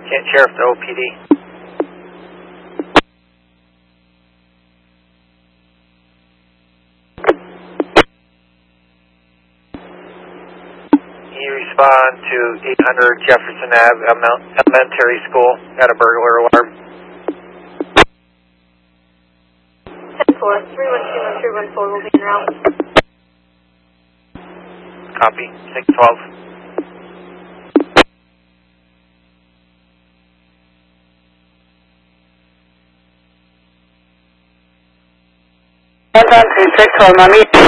Kent Sheriff to OPD. You respond to 800 Jefferson Ave Elementary School at a burglar alarm. 10-4, 312 will be en route. Copy, 612. Hold on to 612, mommy.